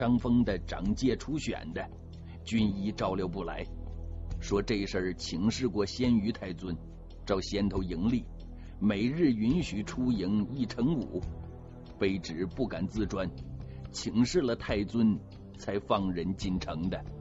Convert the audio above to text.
张峰的长界初选的，军医照料不来，说这事儿请示过鲜于太尊，照先头营例，每日允许出营1/5，卑职不敢自专，请示了太尊，才放人进城的。